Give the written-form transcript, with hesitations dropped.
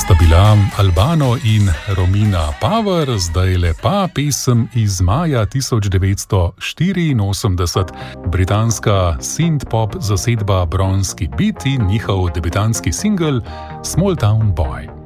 sta bila Albano in Romina Power, zdaj le pa pesem iz maja 1984, britanska synth-pop zasedba Bronski Beat in njihov debitantski singel Small Town Boy.